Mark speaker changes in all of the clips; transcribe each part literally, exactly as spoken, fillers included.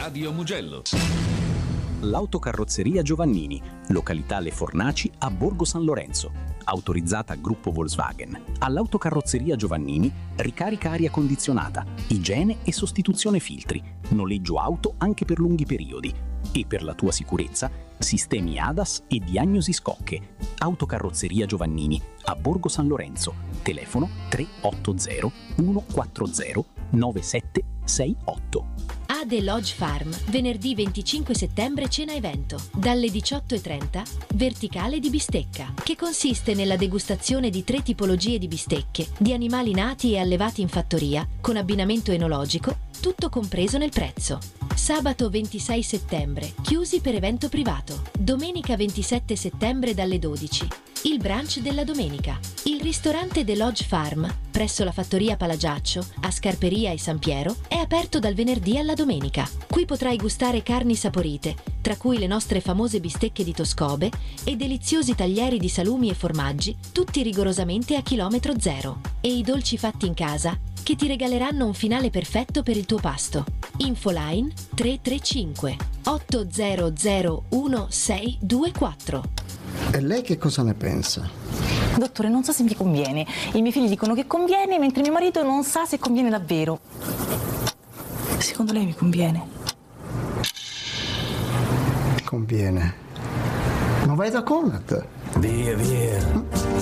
Speaker 1: Radio Mugello.
Speaker 2: L'Autocarrozzeria Giovannini, località Le Fornaci a Borgo San Lorenzo, autorizzata Gruppo Volkswagen. All'Autocarrozzeria Giovannini, ricarica aria condizionata, igiene e sostituzione filtri, noleggio auto anche per lunghi periodi e per la tua sicurezza, sistemi A D A S e diagnosi scocche. Autocarrozzeria Giovannini a Borgo San Lorenzo, telefono tre otto zero uno quattro zero nove sette sei otto.
Speaker 3: Ade Lodge Farm, venerdì venticinque settembre cena evento, dalle diciotto e trenta, verticale di bistecca, che consiste nella degustazione di tre tipologie di bistecche, di animali nati e allevati in fattoria, con abbinamento enologico, tutto compreso nel prezzo. Sabato ventisei settembre, chiusi per evento privato. Domenica ventisette settembre dalle dodici. Il brunch della domenica. Il ristorante The Lodge Farm, presso la fattoria Palagiaccio, a Scarperia e San Piero, è aperto dal venerdì alla domenica. Qui potrai gustare carni saporite, tra cui le nostre famose bistecche di Toscobe e deliziosi taglieri di salumi e formaggi, tutti rigorosamente a chilometro zero. E i dolci fatti in casa, che ti regaleranno un finale perfetto per il tuo pasto. Infoline tre tre cinque otto zero zero uno sei due quattro.
Speaker 4: E lei che cosa ne pensa?
Speaker 5: Dottore, non so se mi conviene. I miei figli dicono che conviene, mentre mio marito non sa se conviene davvero. Secondo lei mi conviene?
Speaker 4: Conviene. Ma vai da Conad.
Speaker 6: Via, via.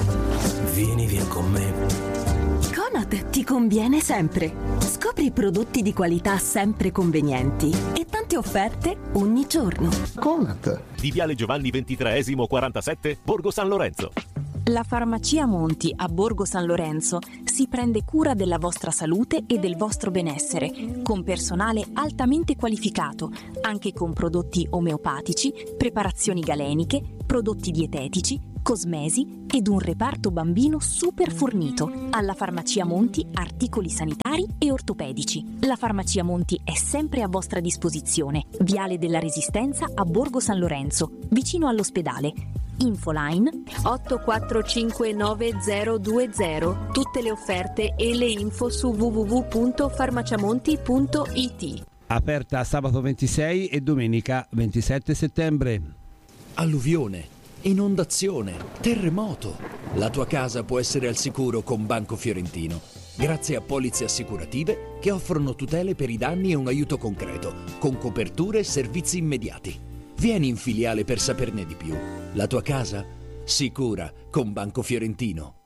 Speaker 6: Vieni via con me.
Speaker 7: Conad ti conviene sempre. Scopri prodotti di qualità sempre convenienti e tante offerte ogni giorno.
Speaker 4: Conad.
Speaker 8: Di Viale Giovanni ventitreesimo quarantasette, Borgo San Lorenzo.
Speaker 9: La Farmacia Monti a Borgo San Lorenzo si prende cura della vostra salute e del vostro benessere, con personale altamente qualificato, anche con prodotti omeopatici, preparazioni galeniche, prodotti dietetici, cosmesi ed un reparto bambino super fornito. Alla Farmacia Monti articoli sanitari e ortopedici. La Farmacia Monti è sempre a vostra disposizione. Viale della Resistenza a Borgo San Lorenzo, vicino all'ospedale. Infoline
Speaker 10: otto quattro cinque nove zero due zero. Tutte le offerte e le info su w w w punto farmaciamonti punto i t.
Speaker 11: Aperta sabato ventisei e domenica ventisette settembre.
Speaker 12: Alluvione, inondazione, terremoto. La tua casa può essere al sicuro con Banco Fiorentino, grazie a polizze assicurative che offrono tutele per i danni e un aiuto concreto, con coperture e servizi immediati. Vieni in filiale per saperne di più. La tua casa? Sicura con Banco Fiorentino.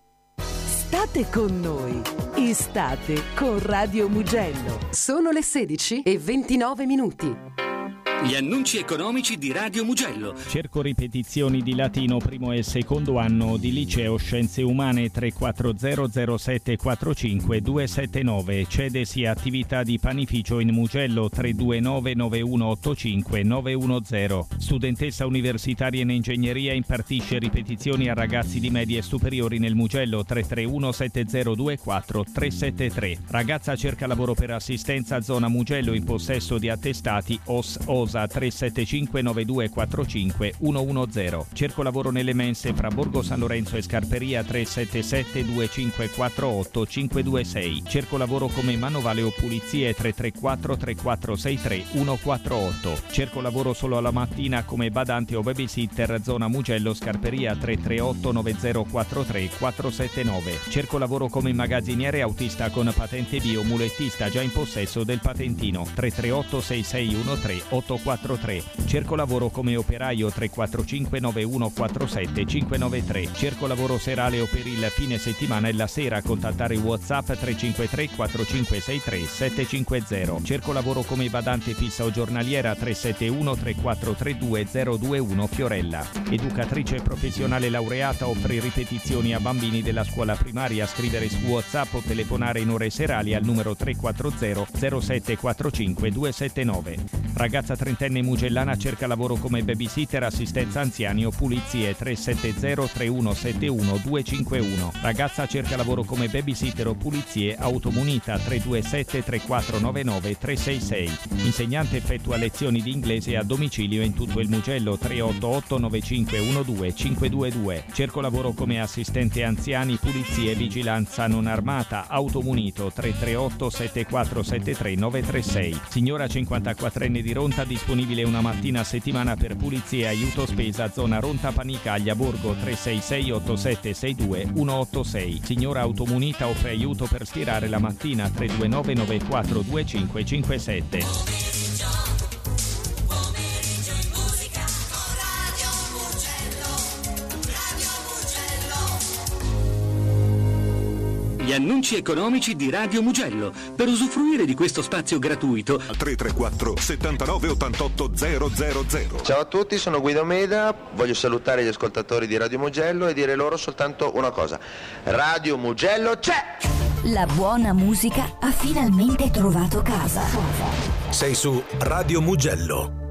Speaker 13: State con noi. Estate con Radio Mugello. Sono le sedici e ventinove minuti.
Speaker 14: Gli annunci economici di Radio Mugello.
Speaker 15: Cerco ripetizioni di latino primo e secondo anno di liceo Scienze Umane. Tre quattro zero zero sette quattro cinque due sette nove. Cedesi attività di panificio in Mugello. Tre due nove nove uno otto cinque nove uno zero. Studentessa universitaria in ingegneria, impartisce ripetizioni a ragazzi di medie e superiori nel Mugello. Tre tre uno sette zero due quattro tre sette tre. Ragazza cerca lavoro per assistenza zona Mugello, in possesso di attestati O S O S tre sette cinque nove due quattro cinque uno uno zero. Cerco lavoro nelle mense fra Borgo San Lorenzo e Scarperia. Tre sette sette due cinque quattro otto cinque due sei. Cerco lavoro come manovale o pulizie. Tre tre quattro tre quattro sei tre uno quattro otto. Cerco lavoro solo alla mattina come badante o babysitter zona Mugello Scarperia. Tre tre otto nove zero quattro tre quattro sette nove. Cerco lavoro come magazziniere autista con patente B o mulettista già in possesso del patentino. Tre tre otto sei sei uno tre otto quattro tre. Cerco lavoro come operaio. Tre quattro cinque nove uno quattro sette cinque nove tre. Cerco lavoro serale o per il fine settimana e la sera. Contattare WhatsApp tre cinque tre quattro cinque sei tre sette cinque zero. Cerco lavoro come badante fissa o giornaliera. Tre sette uno tre quattro tre due zero due uno Fiorella. Educatrice professionale laureata, offre ripetizioni a bambini della scuola primaria. Scrivere su WhatsApp o telefonare in ore serali al numero tre quattro zero zero sette quattro cinque due sette nove. Ragazza trentenne mugellana cerca lavoro come babysitter, assistenza anziani o pulizie. Tre sette zero tre uno sette uno due cinque uno. Ragazza cerca lavoro come babysitter o pulizie, automunita. Tre due sette tre quattro nove nove tre sei sei. Insegnante effettua lezioni di inglese a domicilio in tutto il Mugello. Tre otto otto nove cinque uno due cinque due due. Cerco lavoro come assistente anziani, pulizie, vigilanza non armata, automunito. Tre tre otto sette quattro sette tre nove tre sei. Signora cinquantaquattrenne di Ronta, disponibile una mattina a settimana per pulizie e aiuto spesa, zona Ronta Panicaglia Borgo. Tre sei sei otto sette sei due uno otto sei. Signora automunita offre aiuto per stirare la mattina. Tre due nove nove quattro due cinque cinque sette.
Speaker 14: Gli annunci economici di Radio Mugello. Per usufruire di questo spazio gratuito
Speaker 1: tre tre quattro settantanove ottantotto zero zero zero.
Speaker 16: Ciao a tutti, sono Guido Meda, voglio salutare gli ascoltatori di Radio Mugello e dire loro soltanto una cosa: Radio Mugello c'è!
Speaker 17: La buona musica ha finalmente trovato casa.
Speaker 6: Sei su Radio Mugello.